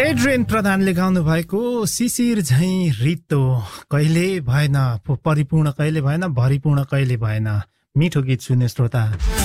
Adrian प्रधानले गाउनु भएको शिशिर झैं रित्तो कहिले भएन, परिपूर्ण कहिले भएन, भरिपूर्ण कहिले भएन। मिठो गीत सुन्ने श्रोता,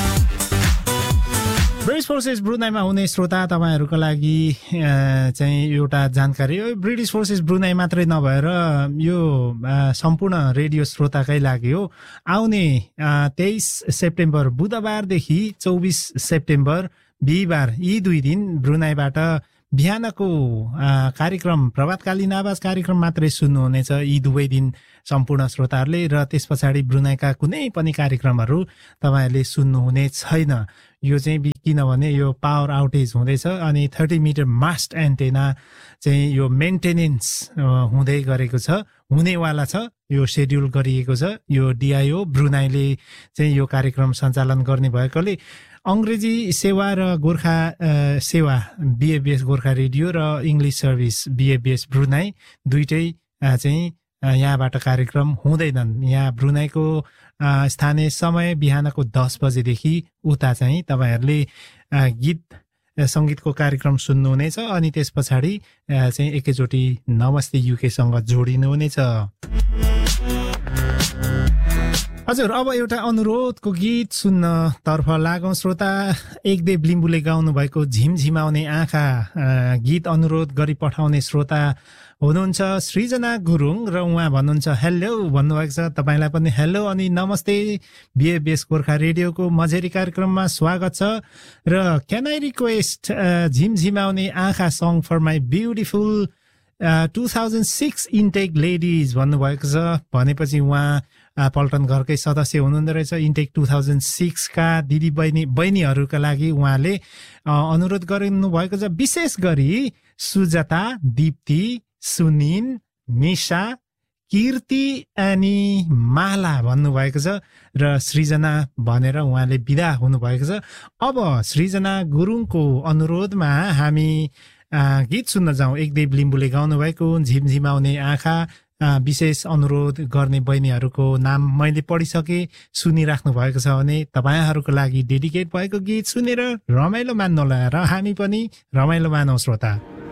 ब्रिटिश फोर्सेस ब्रुनाईमा हुने श्रोता तपाईहरुको लागि चाहिँ एउटा जानकारी हो। ब्रिटिश फोर्सेस ब्रुनाई मात्रै नभएर यो सम्पूर्ण रेडियो श्रोताकै लागि हो। आउने 23 सेप्टेम्बर बुधबारदेखि 24 सेप्टेम्बर बिहिबार यी 2 दिन ब्रुनाईबाट बिहानको कार्यक्रम प्रभातकालीन आवाज कार्यक्रम मात्रै सुन्नुहुनेछ यी 2 दिन सम्पूर्ण श्रोताहरूले, र त्यस पछाडि ब्रुनाईका कुनै पनि कार्यक्रमहरू तपाईहरुले सुन्नुहुने छैन। यो चाहिँ किनभने यो पावर आउटेज हुँदैछ अनि 30 मिटर मास्ट एन्टेना चाहिँ यो मेन्टेनेन्स हुँदै गरेको छ, हुनेवाला छ, यो शेड्युल गरिएको छ। यो डिआइओ ब्रुनाईले चाहिँ यो कार्यक्रम सञ्चालन गर्ने भएकोले अंग्रेजी सेवा र गोर्खा सेवा बीएबीएस गोर्खा रेडियो र इंग्लिश सर्भिस बीएबीएस ब्रुनाई दुईटै चाहिँ यहाँबाट कार्यक्रम हुँदैनन्। यहाँ ब्रुनाईको स्थानीय समय बिहानको 10 बजेदेखि उता चाहिँ तपाईहरुले गीत संगीतको कार्यक्रम सुन्नुहुनेछ अनि त्यस पछाडि चाहिँ एकैचोटी नमस्ते युके सँग जोडिनुहुनेछ। हजुर, अब एउटा अनुरोधको गीत सुन्न तर्फ लागौं श्रोता। एकदेव लिम्बुले गाउनु भएको झिमझिमाउने आँखा गीत अनुरोध गरी पठाउने श्रोता हुनुहुन्छ सृजना गुरुङ, र उहाँ भन्नुहुन्छ हेलो भन्नुभएको छ। तपाईलाई पनि हेलो अनि नमस्ते। बीएबीएस गोर्खा रेडियोको मझेरी कार्यक्रममा स्वागत छ। र क्यान आई रिक्वेस्ट झिमझिमाउने आँखा song for my beautiful 2006 intake ladies भन्नुभएको छ। भनेपछि उहाँ पल्टन घरकै सदस्य हुनुहुँदो रहेछ। इन्टेक 2006 का दिदी बहिनीहरूका लागि उहाँले अनुरोध गर्नु भएको छ। विशेष गरी सुजाता, दीप्ति, सुनिन, निशा, कीर्ति अनि माला भन्नुभएको छ र सृजना भनेर उहाँले बिदा हुनुभएको छ। अब सृजना गुरुङको अनुरोधमा हामी गीत सुन्न जाउँ। एकदेव लिम्बुले गाउनु भएको झिमझिमाउने आँखा। विशेष अनुरोध गर्ने बहिनीहरूको नाम मैले पढिसके, सुनिराख्नु भएको छ भने तपाईहरुको लागि डेडिकेट भएको गीत सुनेर रमाइलो मान्नुहोला र हामी पनि रमाइलो मानौं श्रोता।